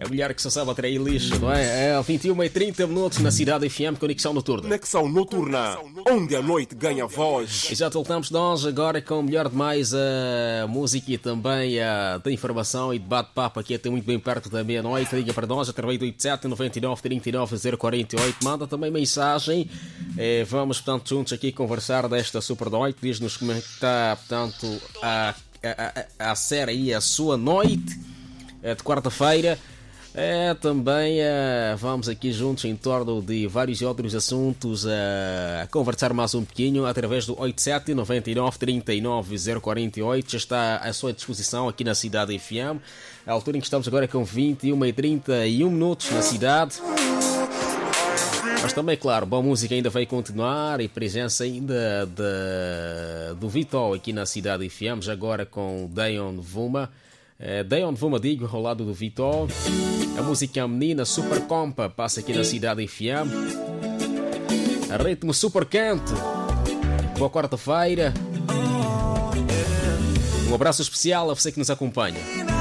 A mulher que só sabe atrair lixo, não é? É 21h30 na Cidade FM, Conexão Noturna. Conexão Noturna, onde a noite ganha voz. E já voltamos nós agora com o melhor demais a música e também a da informação e de bate-papo aqui até muito bem perto da meia-noite. Liga para nós através do 87 99 39 048. Manda também mensagem. Vamos, portanto, juntos aqui conversar desta super noite. Diz-nos como é que está, portanto, a ser aí a sua noite de quarta-feira. Também vamos aqui juntos em torno de vários outros assuntos a conversar mais um pouquinho através do 87 99 39 048. Já está à sua disposição aqui na Cidade FM, a altura em que estamos agora com 21h31 na cidade. Mas também, claro, boa música ainda vai continuar e presença ainda do Vitor aqui na Cidade FM, já agora com Dayon Vuma. Dayon Vuma, digo, ao lado do Vitor. A música Menina Super Compa passa aqui na Cidade FM. A ritmo super quente. Boa quarta-feira. Um abraço especial a você que nos acompanha.